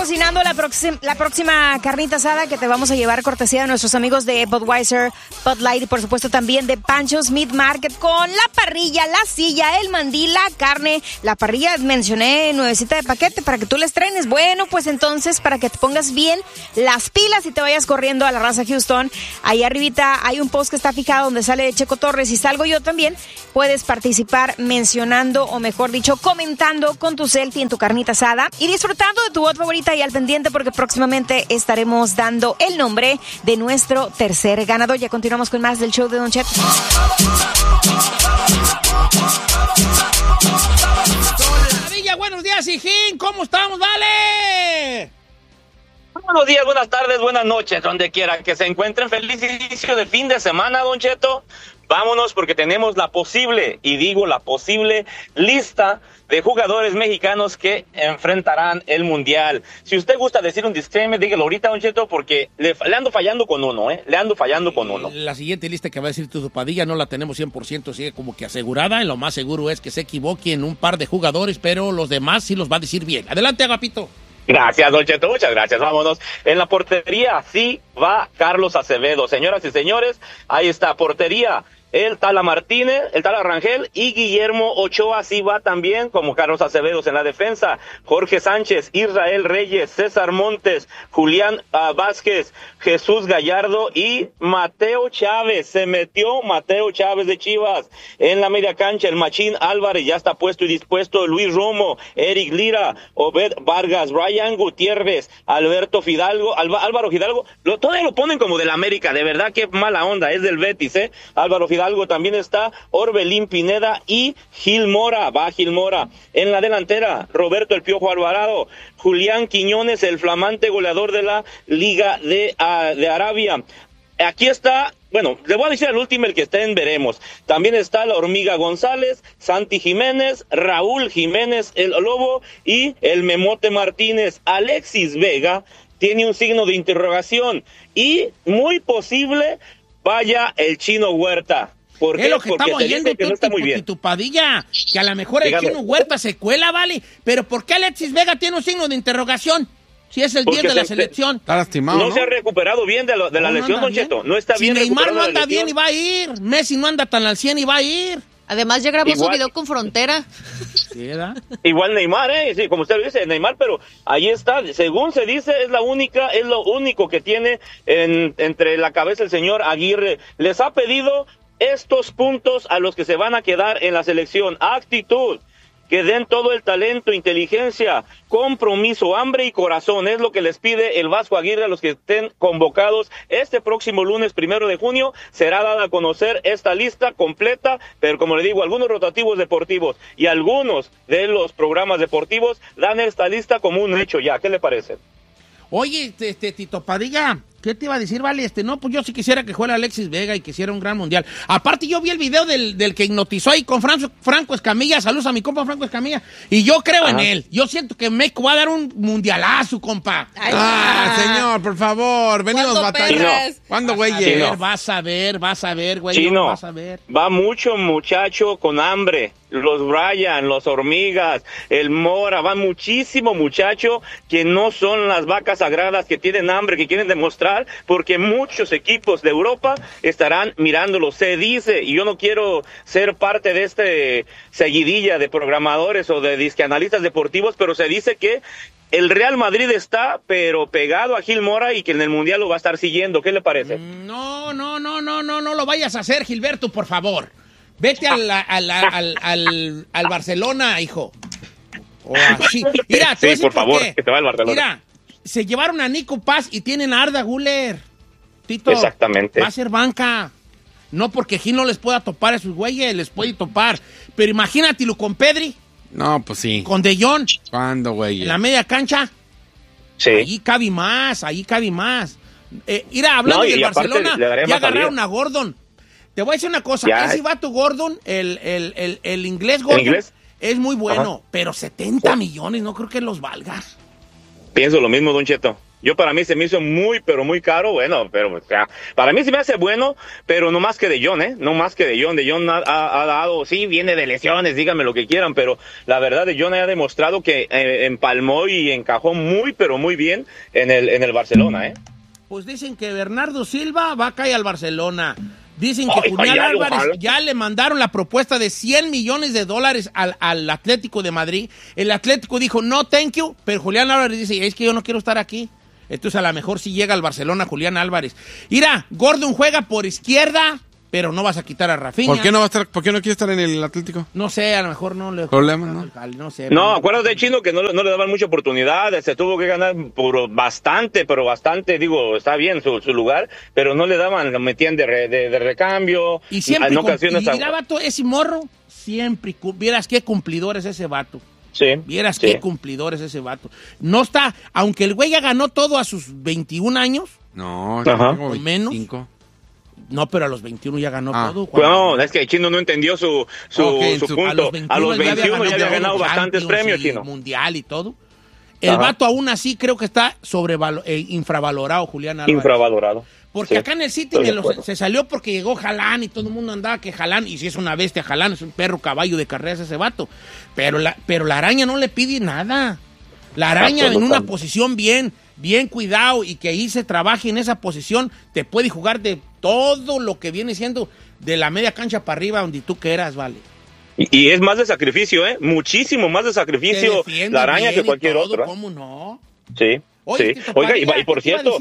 patrocinando la próxima carnita asada que te vamos a llevar cortesía de nuestros amigos de Budweiser, Bud Light y por supuesto también de Pancho's Meat Market con la parrilla, la silla, el mandil, la carne. La parrilla mencioné nuevecita de paquete para que tú la estrenes. Bueno, pues entonces para que te pongas bien las pilas y te vayas corriendo a la Raza Houston. Ahí arribita hay un post que está fijado donde sale Checo Torres y salgo yo también. Puedes participar mencionando o mejor dicho comentando con tu selfie en tu carnita asada y disfrutando de tu voz favorita y al pendiente porque próximamente estaremos dando el nombre de nuestro tercer ganador. Ya continuamos con más del show de Don Cheto. Buenos días, hijín, ¿cómo estamos? ¡Vale! Buenos días, buenas tardes, buenas noches, donde quiera que se encuentren. Feliz inicio de fin de semana, Don Cheto. Vámonos porque tenemos la posible, y digo la posible, lista de jugadores mexicanos que enfrentarán el Mundial. Si usted gusta decir un disclaimer, dígalo ahorita, Don Cheto, porque le ando fallando con uno, Le ando fallando con uno. La siguiente lista que va a decir tu Padilla no la tenemos 100%, sigue como que asegurada. Lo más seguro es que se equivoque en un par de jugadores, pero los demás sí los va a decir bien. Adelante, Agapito. Gracias, Don Cheto, muchas gracias. Vámonos. En la portería sí va Carlos Acevedo. Señoras y señores, ahí está, portería. El Tala Martínez, el Tala Rangel y Guillermo Ochoa sí va también como Carlos Acevedo en la defensa. Jorge Sánchez, Israel Reyes, César Montes, Julián Vázquez, Jesús Gallardo y Mateo Chávez. Se metió Mateo Chávez de Chivas. En la media cancha el Machín Álvarez ya está puesto y dispuesto. Luis Romo, Eric Lira, Obed Vargas, Ryan Gutiérrez, Alberto Fidalgo, Álvaro Fidalgo. Todavía lo ponen como del América, de verdad qué mala onda, es del Betis, Álvaro Fidalgo también está, Orbelín Pineda y Gil Mora, va Gil Mora. En la delantera, Roberto El Piojo Alvarado, Julián Quiñones, el flamante goleador de la Liga de Arabia. Aquí está, bueno, le voy a decir al último el que está en veremos. También está la Hormiga González, Santi Jiménez, Raúl Jiménez, el Lobo y el Memote Martínez. Alexis Vega tiene un signo de interrogación y muy posible vaya el Chino Huerta. ¿Por qué? Es lo que porque estamos oyendo que no está muy bien. Tu Padilla, que a lo mejor el Chino Huerta se cuela, ¿vale? Pero ¿por qué Alexis Vega tiene un signo de interrogación? Si es el 10 de la selección. Está lastimado, no se ha recuperado bien de la lesión, Don Cheto. No está bien. Si Neymar no anda bien y va a ir. Messi no anda tan al 100 y va a ir. Además ya grabó su video con Frontera. ¿Sí, verdad? Igual Neymar, sí, como usted lo dice, Neymar, pero ahí está, según se dice, es lo único que tiene entre la cabeza el señor Aguirre. Les ha pedido estos puntos a los que se van a quedar en la selección: actitud, que den todo el talento, inteligencia, compromiso, hambre y corazón. Es lo que les pide el Vasco Aguirre a los que estén convocados. Este próximo lunes 1 de junio será dada a conocer esta lista completa, pero como le digo, algunos rotativos deportivos y algunos de los programas deportivos dan esta lista como un hecho ya. ¿Qué le parece? Oye, Tito Padilla, ¿qué te iba a decir, vale? No, pues yo sí quisiera que fuera Alexis Vega y que hiciera un gran mundial. Aparte, yo vi el video del que hipnotizó ahí con Franco Escamilla. Saludos a mi compa Franco Escamilla. Y yo creo en él. Yo siento que México va a dar un mundialazo, compa. Señor, por favor, venimos batallando. ¿Cuándo, güey? Vas a ver, güey. Chino, vas a ver. Va mucho muchacho con hambre. Los Bryan, los Hormigas, el Mora, va muchísimo muchacho que no son las vacas sagradas, que tienen hambre, que quieren demostrar, porque muchos equipos de Europa estarán mirándolo. Se dice, y yo no quiero ser parte de este seguidilla de programadores o de disqueanalistas deportivos, pero se dice que el Real Madrid está, pero pegado a Gil Mora y que en el Mundial lo va a estar siguiendo. ¿Qué le parece? No lo vayas a hacer, Gilberto, por favor. Vete al Barcelona, hijo. O así. Mira, sí, por favor, que te va al Barcelona. Mira, se llevaron a Nico Paz y tienen a Arda Güler. Tito, exactamente. Va a ser banca. No porque Gil no les pueda topar a esos güeyes, les puede topar. Pero imagínatelo con Pedri. No, pues sí. Con De Jong. ¿Cuándo, güey? En la media cancha. Sí. Ahí cabe más. Mira, hablando del Barcelona, ya agarraron a Gordon. Te voy a decir una cosa, ese vato Gordon, el inglés Gordon, es muy bueno, pero 70 millones, no creo que los valga. Pienso lo mismo, Don Cheto. Yo para mí se me hizo muy, pero muy caro. Bueno, pero o sea, para mí se me hace bueno, pero no más que de John, no más que de John. De John ha dado, sí, viene de lesiones, díganme lo que quieran, pero la verdad de John ha demostrado que empalmó y encajó muy, pero muy bien en el Barcelona, Pues dicen que Bernardo Silva va a caer al Barcelona. Dicen que Julián Álvarez ya le mandaron la propuesta de $100 millones al Atlético de Madrid. El Atlético dijo, no, thank you, pero Julián Álvarez dice, es que yo no quiero estar aquí. Entonces a lo mejor sí llega al Barcelona Julián Álvarez. Mira, Gordon juega por izquierda, pero no vas a quitar a Rafinha. ¿Por qué no quiere estar en el Atlético? No sé, a lo mejor no le... ¿Problema, no? No sé. No, acuérdate, Chino, que no le daban mucha oportunidad, se tuvo que ganar por bastante, digo, está bien su lugar, pero no le daban, lo metían de recambio. Y siempre, en ocasiones... y mira, vato, ese morro, siempre, vieras qué cumplidor es ese vato. Sí. Vieras qué cumplidor es ese vato. No está, aunque el güey ya ganó todo a sus 21 años. No, o menos. No, pero a los 21 ya ganó todo. No, es que el Chino no entendió su punto. A los 21 ya había ganado bastantes premios, Chino. Mundial y todo. El vato aún así creo que está infravalorado, Julián Álvarez. Infravalorado. Porque acá en el City se salió porque llegó Haaland y todo el mundo andaba que Haaland, y si es una bestia Haaland, es un perro caballo de carreras ese vato. Pero la araña no le pide nada. La araña en una posición bien cuidado y que ahí se trabaje en esa posición, te puede jugar de todo lo que viene siendo de la media cancha para arriba donde tú quieras, vale. Y es más de sacrificio, muchísimo más de sacrificio la araña que cualquier otro. ¿Cómo no? Sí. Oye, sí. Oiga, y por cierto,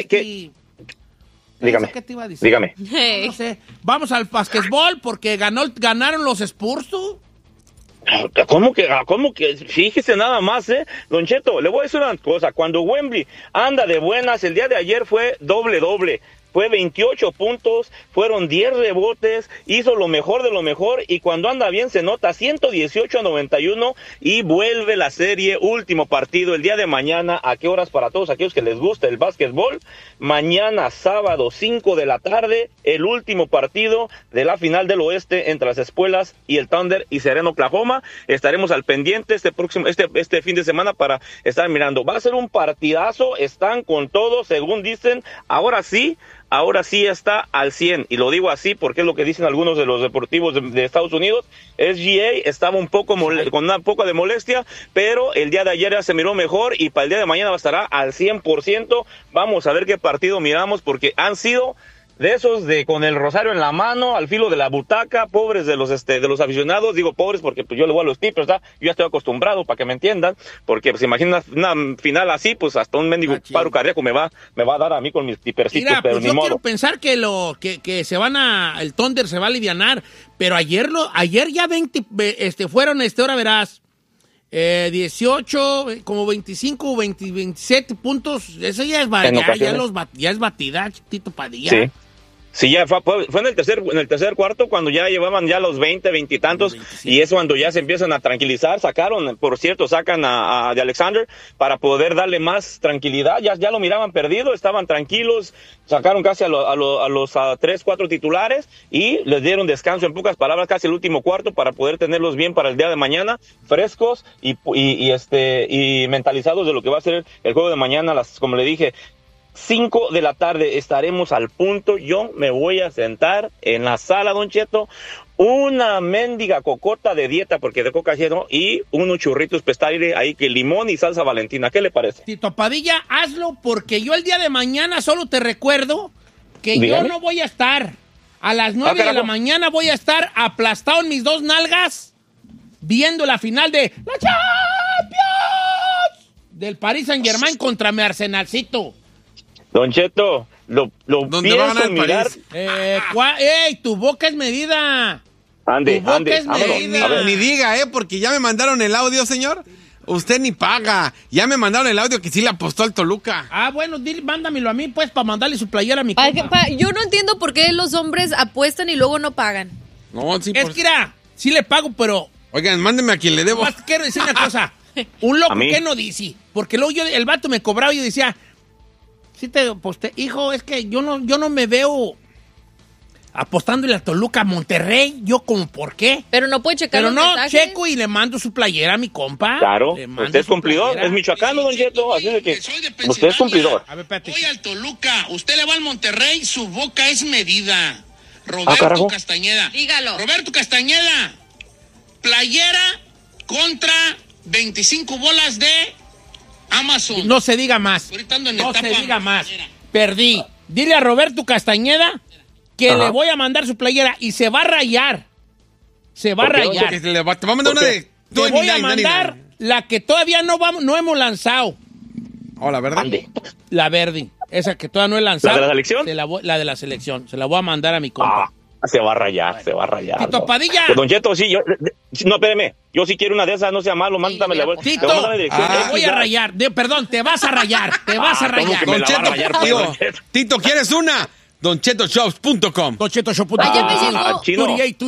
dígame. ¿Qué te iba a decir? Dígame. No sé. Vamos al básquetbol porque ganaron los Spurs, ¿tú? ¿Cómo que? Fíjese nada más, Don Cheto, le voy a decir una cosa. Cuando Wembley anda de buenas, el día de ayer fue doble. Fue 28 puntos, fueron 10 rebotes, hizo lo mejor de lo mejor y cuando anda bien se nota 118-91 y vuelve la serie, último partido el día de mañana. ¿A qué horas para todos aquellos que les gusta el básquetbol? Mañana sábado 5 de la tarde, el último partido de la final del oeste entre las Espuelas y el Thunder y Serena, Oklahoma. Estaremos al pendiente este fin de semana para estar mirando. Va a ser un partidazo, están con todo, según dicen, ahora sí está al 100, y lo digo así porque es lo que dicen algunos de los deportivos de Estados Unidos. SGA estaba un poco con una poca de molestia, pero el día de ayer ya se miró mejor y para el día de mañana estará al 100%. Vamos a ver qué partido miramos porque han sido de esos con el rosario en la mano, al filo de la butaca, pobres de los aficionados. Digo pobres porque pues yo le voy a los tipos, ¿verdad? Yo ya estoy acostumbrado, para que me entiendan, porque pues imagina una final así, pues hasta un mendigo paro cardíaco me va a dar a mí con mis tipercitos. Mira, pero pues ni modo. Quiero pensar que se van el Thunder se va a alivianar, pero ayer ya 20 fueron ahora verás 18, como 25, 27 puntos. Eso ya es batida, Tito Padilla. Sí. Sí, ya fue en el tercer cuarto cuando ya llevaban ya los 20 y tantos, y es cuando ya se empiezan a tranquilizar. Sacan a de Alexander para poder darle más tranquilidad. Ya lo miraban perdido, estaban tranquilos, sacaron casi a los 3, 4 titulares y les dieron descanso, en pocas palabras, casi el último cuarto para poder tenerlos bien para el día de mañana, frescos y mentalizados de lo que va a ser el juego de mañana, como le dije. 5 de la tarde estaremos al punto. Yo me voy a sentar en la sala, Don Cheto, una mendiga cocota de dieta, porque de coca lleno, y unos churritos pestaire ahí, que limón y salsa Valentina. ¿Qué le parece? Tito Padilla, hazlo, porque yo el día de mañana solo te recuerdo que Dígame. Yo no voy a estar. A las 9 de la mañana voy a estar aplastado en mis 2 nalgas viendo la final de la Champions del Paris Saint-Germain contra mi Arsenalcito. Don Cheto, lo pienso mirar. ¡Ey! Tu boca es medida. Ande. Ni diga, porque ya me mandaron el audio, señor. Usted ni paga. Ya me mandaron el audio que sí le apostó al Toluca. Bueno, mándamelo a mí, pues, para mandarle su playera a mi compa. Yo no entiendo por qué los hombres apuestan y luego no pagan. No, sí. Es que sí le pago, pero... Oigan, mándeme a quien le debo. Quiero decir una cosa. Un loco que no dice. Porque luego el vato me cobraba y yo decía... Sí te posté, hijo, es que yo no me veo apostándole a Toluca, Monterrey, yo como por qué. Pero no puede checar Pero los no, mensajes. checo y le mando su playera a mi compa. Claro, Le mando usted es su cumplidor, playera. es michoacano, don Cheto, así de que Soy de usted es cumplidor. A ver, espérate. Voy al Toluca, usted le va al Monterrey, su boca es medida. carajo. Roberto Castañeda. Dígalo. Roberto Castañeda, playera contra 25 bolas de Amazon. No se diga más. Ahorita ando en No etapa se diga más. playera. Perdí. Dile a Roberto Castañeda que Ajá. le voy a mandar su playera y se va a rayar. Se va a ¿Por qué, don rayar. Que te va a mandar una de... Te voy a mandar la que todavía no hemos lanzado. Hola, ¿verdad? Ande. La verde. Esa que todavía no he lanzado. ¿La de la selección? La de la selección. Se la voy a mandar a mi compa. Se va a rayar, se va a rayar. Tito ¿no? Padilla. Pues, don Cheto, sí, no, espéreme, yo sí quiero una de esas, no sea malo, mándame la voy a Tito, le voy a mandar la dirección. te voy a rayar. Perdón, te vas a rayar. Te vas a ¿cómo rayar. que me Don la va a Cheto, rayar, pues, tío, don Cheto? Tito, ¿quieres una? DonChetoShops.com. Ah, ya me llegó. chino.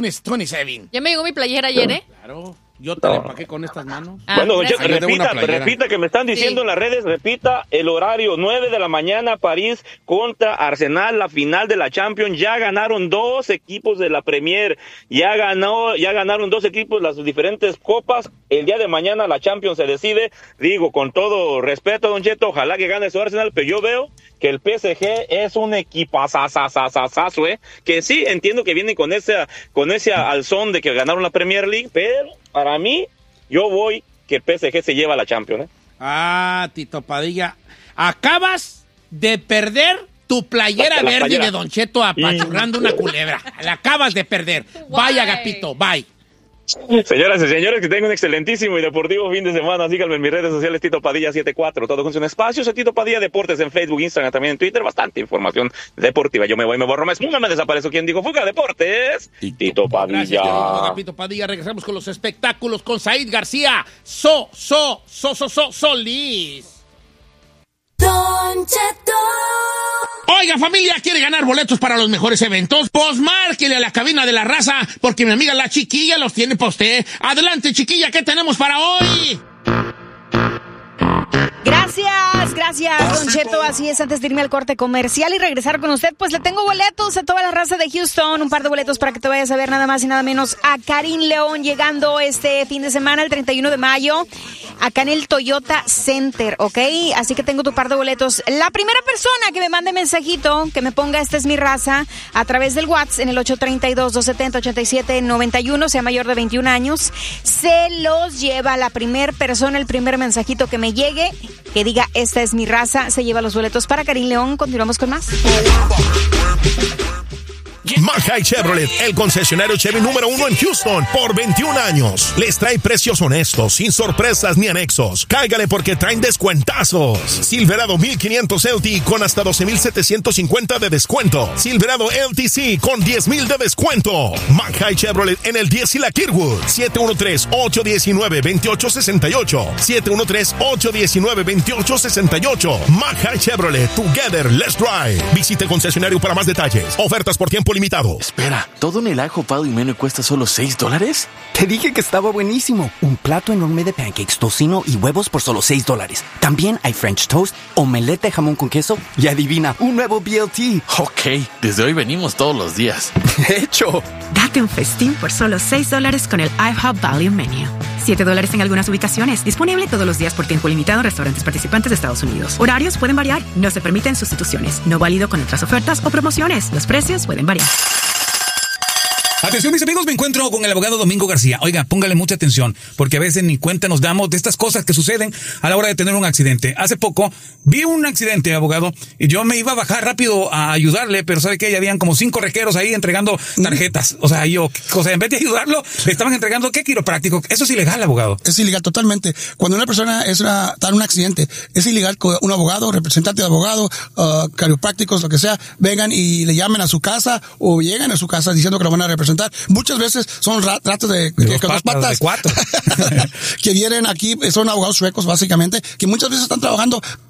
27. Ya me llegó mi playera ayer, ¿eh? Claro. Yo te la empaqué con estas manos. Ah, Bueno, don gracias. Cheto, Yo tengo una playera. repita que me están diciendo Sí. en las redes, repita el horario, 9 de la mañana, París contra Arsenal, la final de la Champions. Ya ganaron 2 equipos de la Premier, ya ganaron 2 equipos las diferentes copas. El día de mañana la Champions se decide. Digo, con todo respeto, don Cheto, ojalá que gane su Arsenal, pero yo veo que el PSG es un equipazazazazazazo, que sí, entiendo que vienen con ese alzón de que ganaron la Premier League, pero para mí, yo voy que PSG se lleva la Champions, Ah, Tito Padilla. Acabas de perder tu playera La verde playera. de Don Cheto apachurrando una culebra. La acabas de perder. Vaya, Guay. Agapito, bye. Señoras y señores, que tengan un excelentísimo y deportivo fin de semana. Síganme en mis redes sociales, Tito Padilla 74, todo con su espacio. Soy Tito Padilla Deportes en Facebook, Instagram, también en Twitter. Bastante información deportiva. Yo me voy, me borro más. Me desaparezco. ¿Quién dijo fuga? Deportes. Tito Padilla. Gracias, querido Agapito Padilla. Regresamos con los espectáculos con Said García. Solís. Don Cheto. Oiga, familia, ¿quiere ganar boletos para los mejores eventos? Pues márquele a la cabina de la raza, porque mi amiga la Chiquilla los tiene para usted. Adelante, Chiquilla, ¿qué tenemos para hoy? Gracias, Don Cheto. Así es, antes de irme al corte comercial y regresar con usted, pues le tengo boletos a toda la raza de Houston. Un par de boletos para que te vayas a ver nada más y nada menos a Karim León llegando este fin de semana, el 31 de mayo, acá en el Toyota Center, ¿ok? Así que tengo tu par de boletos. La primera persona que me mande mensajito, que me ponga "esta es mi raza", a través del WhatsApp en el 832-270-8791, sea mayor de 21 años, se los lleva la primer persona, el primer mensajito que me llegue, que diga "esta es mi raza", se lleva los boletos para Karim León. Continuamos con más. Mackay Chevrolet, el concesionario Chevy número 1 en Houston por 21 años. Les trae precios honestos, sin sorpresas ni anexos. Cáigale porque traen descuentazos. Silverado 1500 LT con hasta 12,750 de descuento. Silverado LTC con 10,000 de descuento. Mackay Chevrolet en el 10 y la Kirkwood. 713-819-2868. 713-819-2868. Mackay Chevrolet. Together, let's drive. Visite el concesionario para más detalles. Ofertas por tiempo limitado. Espera, ¿todo en el ajo, pavo y menú cuesta solo $6? Te dije que estaba buenísimo. Un plato enorme de pancakes, tocino y huevos por solo $6. También hay French toast, omelette de jamón con queso y adivina, un nuevo BLT. Ok, desde hoy venimos todos los días. ¡Hecho! Date un festín por solo $6 con el IHOP Value Menu. $7 en algunas ubicaciones. Disponible todos los días por tiempo limitado en restaurantes participantes de Estados Unidos. Horarios pueden variar. No se permiten sustituciones. No válido con otras ofertas o promociones. Los precios pueden variar. Atención, mis amigos, me encuentro con el abogado Domingo García. Oiga, póngale mucha atención, porque a veces ni cuenta nos damos de estas cosas que suceden a la hora de tener un accidente. Hace poco vi un accidente, abogado, y yo me iba a bajar rápido a ayudarle, pero ¿sabe qué? Ya habían como 5 requeros ahí entregando tarjetas. O sea, en vez de ayudarlo, le estaban entregando, ¿qué quiropráctico? Eso es ilegal, abogado. Es ilegal totalmente. Cuando una persona está en un accidente, es ilegal que un abogado, representante de abogado, quiroprácticos, lo que sea, vengan y le llamen a su casa o llegan a su casa diciendo que lo van a representar. Muchas veces son ratos de dos patas de 4. que vienen aquí, son abogados suecos básicamente, que muchas veces están trabajando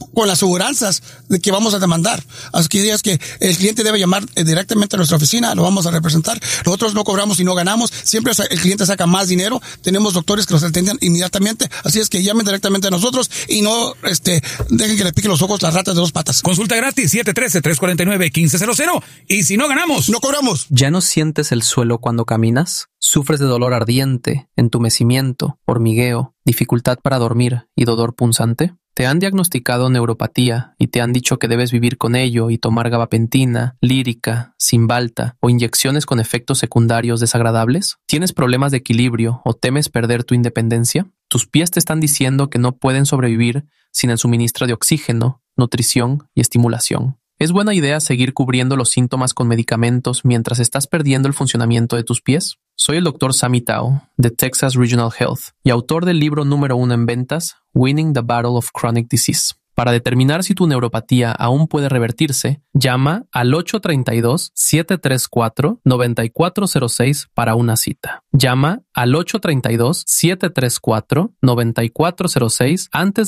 con las aseguranzas de que vamos a demandar. Así que es que el cliente debe llamar directamente a nuestra oficina, lo vamos a representar. Nosotros no cobramos y no ganamos, siempre el cliente saca más dinero. Tenemos doctores que los atienden inmediatamente, así es que llamen directamente a nosotros y no dejen que le piquen los ojos las ratas de 2 patas. Consulta gratis 713-349-1500 y si no ganamos, no cobramos. ¿Ya no sientes el suelo cuando caminas? ¿Sufres de dolor ardiente, entumecimiento, hormigueo, dificultad para dormir y dolor punzante? ¿Te han diagnosticado neuropatía y te han dicho que debes vivir con ello y tomar gabapentina, lírica, Cymbalta o inyecciones con efectos secundarios desagradables? ¿Tienes problemas de equilibrio o temes perder tu independencia? ¿Tus pies te están diciendo que no pueden sobrevivir sin el suministro de oxígeno, nutrición y estimulación? ¿Es buena idea seguir cubriendo los síntomas con medicamentos mientras estás perdiendo el funcionamiento de tus pies? Soy el Dr. Sammy Tao, de Texas Regional Health, y autor del libro número 1 en ventas, Winning the Battle of Chronic Disease. Para determinar si tu neuropatía aún puede revertirse, llama al 832-734-9406 para una cita. Llama al 832-734-9406 antes